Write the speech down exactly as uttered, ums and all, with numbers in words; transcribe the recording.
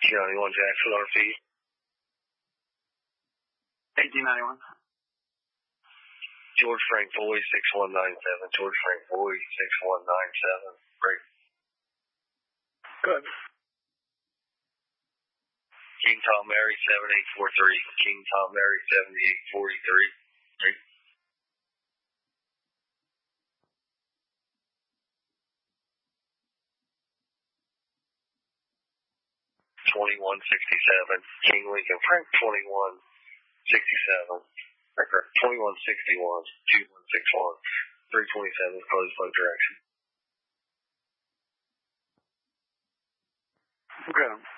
ninety-one Jackson R P. eighteen ninety-one. George Frank Boy, six one nine seven. George Frank Boy, six one nine seven. Great. Good. King Tom Mary, seven eight four three. King Tom Mary, seventy-eight forty-three. Great. twenty-one sixty-seven. King Lincoln Frank, twenty-one sixty-seven. Record, twenty-one sixty-one. two one six one. three twenty-seven, closed boat direction. Okay.